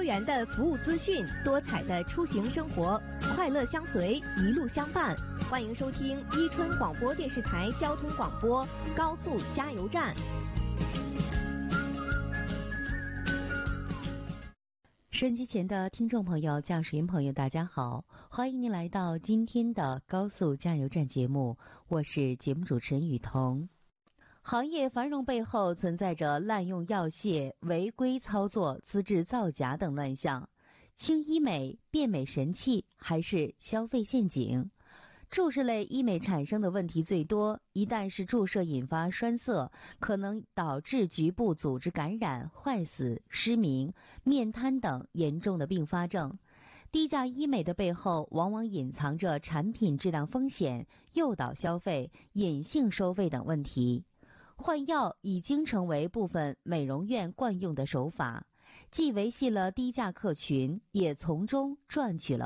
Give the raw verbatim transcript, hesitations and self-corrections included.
元的服务资讯，多彩的出行生活，快乐相随，一路相伴。欢迎收听伊春广播电视台交通广播高速加油站。 收音机前的听众朋友、驾驶员朋友，大家好，欢迎您来到今天的高速加油站节目，我是节目主持人雨桐。行业繁荣背后存在着滥用药械、违规操作、资质造假等乱象，轻医美、变美神器还是消费陷阱？注射类医美产生的问题最多，一旦是注射引发栓塞，可能导致局部组织感染、坏死、失明、面瘫等严重的并发症。低价医美的背后往往隐藏着产品质量风险、诱导消费、隐性收费等问题。换药已经成为部分美容院惯用的手法，既维系了低价客群，也从中赚取了